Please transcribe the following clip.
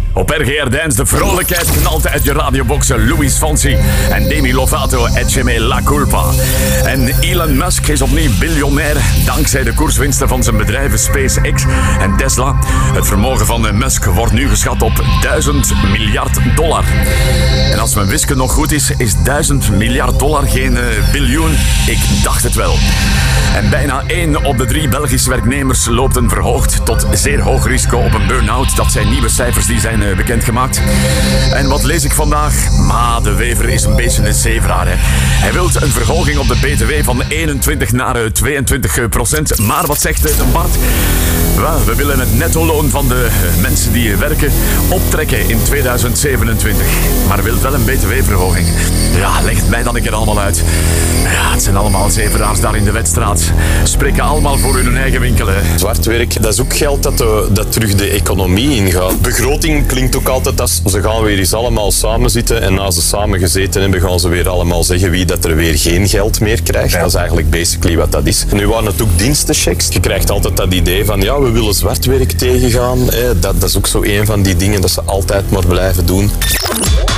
Op RGR Dance de vrolijkheid knalt uit je radioboxen. Luis Fonsi en Demi Lovato, Echeme La Culpa. En Elon Musk is opnieuw biljonair dankzij de koerswinsten van zijn bedrijven SpaceX en Tesla. Het vermogen van Musk wordt nu geschat op $1000 miljard. En als mijn wiskunde nog goed is $1000 miljard geen biljoen? Ik dacht het wel. En bijna 1 op de 3 Belgische werknemers loopt een verhoogd tot zeer hoog risico op een burn-out. Dat zijn nieuwe cijfers die zijn bekendgemaakt. En wat lees ik vandaag? Ma de Wever is een beetje een zeevraar. Hè. Hij wil een verhoging op de BTW van 21 naar 22%. Maar wat zegt Bart? Well, we willen het netto-loon van de mensen die werken optrekken in 2027. Maar wil wel een BTW-verhoging. Ja, leg het mij dan een keer allemaal uit. Ja, het zijn allemaal zeevraars daar in de wedstraat. Spreken allemaal voor hun eigen winkel. Hè. Zwart werk, dat is ook geld dat terug de economie ingaat. Begroting klinkt ook altijd als ze gaan weer eens allemaal samen zitten en na ze samen gezeten hebben gaan ze weer allemaal zeggen wie dat er weer geen geld meer krijgt. Ja. Dat is eigenlijk basically wat dat is. Nu waren het ook dienstenchecks. Je krijgt altijd dat idee van ja, we willen zwartwerk tegengaan. Dat is ook zo een van die dingen dat ze altijd maar blijven doen.